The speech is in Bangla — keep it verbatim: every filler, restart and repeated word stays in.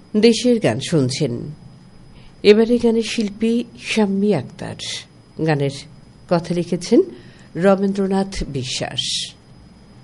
দেশের গান শুনছেন। এবারে গানের শিল্পী শাম্মী আক্তার। গানের কথা লিখেছেন রবীন্দ্রনাথ বিশ্বাস।